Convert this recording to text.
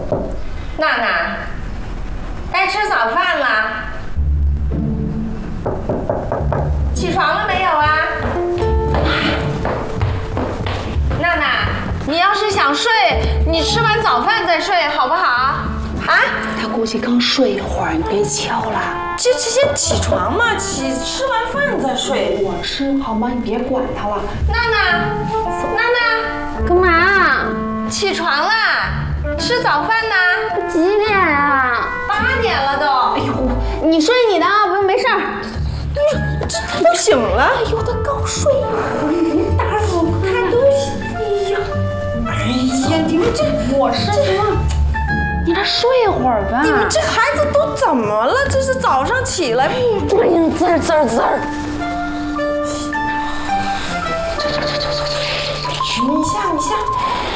娜娜，该吃早饭了，起床了没有啊？娜娜，你要是想睡，你吃完早饭再睡，好不好？啊？ 他估计刚睡一会儿，你别敲了。 这先起床嘛，吃完饭再睡。 我吃好吗？你别管他了。 娜娜， 干嘛？ 起床啦！吃早饭呢？ 几点啊 8点了都。 哎呦，你睡你的啊，没事儿。 这都醒了。 哎呦，他刚睡一会儿，你别打扰他都醒。 哎呀，你们这我是说，你再睡一会儿吧。 你们这孩子都怎么了？这是早上起来不？ 哎呀，滋儿滋儿滋儿。 你下。